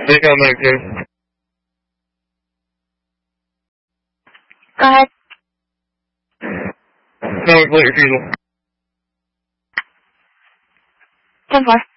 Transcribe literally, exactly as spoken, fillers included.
Take out nineteen. Go ahead. No, complete refusal. ten four.